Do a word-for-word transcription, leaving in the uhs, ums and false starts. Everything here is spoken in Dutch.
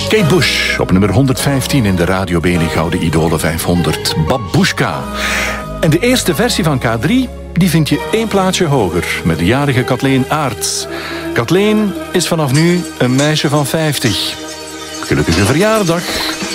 Kate Bush op nummer honderdvijftien in de Radio B N Gouden Idolen vijfhonderd. Babushka. En de eerste versie van K drie, die vind je één plaatsje hoger. Met de jarige Kathleen Aerts. Kathleen is vanaf nu een meisje van vijftig. Gelukkige verjaardag.